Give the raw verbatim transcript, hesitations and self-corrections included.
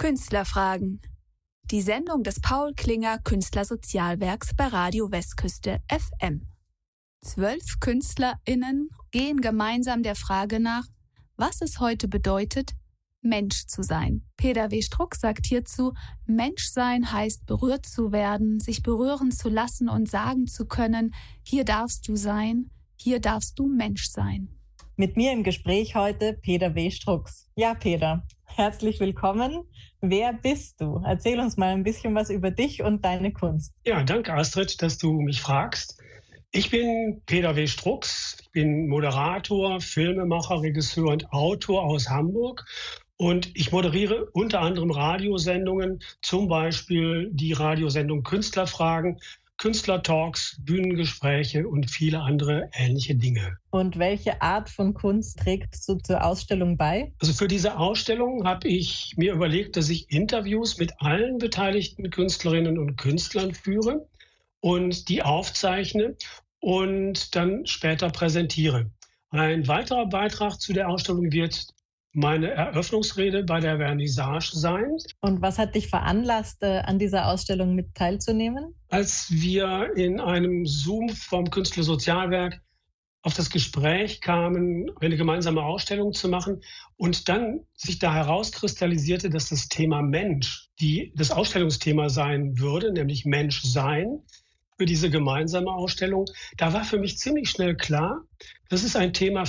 Künstlerfragen. Die Sendung des Paul Klinger Künstlersozialwerks bei Radio Westküste F M. Zwölf KünstlerInnen gehen gemeinsam der Frage nach, was es heute bedeutet, Mensch zu sein. Peter W. Struck sagt hierzu, Menschsein heißt berührt zu werden, sich berühren zu lassen und sagen zu können, hier darfst du sein, hier darfst du Mensch sein. Mit mir im Gespräch heute Peter W. Strux. Ja, Peter, herzlich willkommen. Wer bist du? Erzähl uns mal ein bisschen was über dich und deine Kunst. Ja, danke Astrid, dass du mich fragst. Ich bin Peter W. Strux, ich bin Moderator, Filmemacher, Regisseur und Autor aus Hamburg. Und ich moderiere unter anderem Radiosendungen, zum Beispiel die Radiosendung Künstlerfragen, Künstlertalks, Bühnengespräche und viele andere ähnliche Dinge. Und welche Art von Kunst trägst du zur Ausstellung bei? Also für diese Ausstellung habe ich mir überlegt, dass ich Interviews mit allen beteiligten Künstlerinnen und Künstlern führe und die aufzeichne und dann später präsentiere. Ein weiterer Beitrag zu der Ausstellung wird meine Eröffnungsrede bei der Vernissage sein. Und was hat dich veranlasst, an dieser Ausstellung mit teilzunehmen? Als wir in einem Zoom vom Künstlersozialwerk auf das Gespräch kamen, eine gemeinsame Ausstellung zu machen und dann sich da herauskristallisierte, dass das Thema Mensch die, das Ausstellungsthema sein würde, nämlich Menschsein für diese gemeinsame Ausstellung. Da war für mich ziemlich schnell klar, das ist ein Thema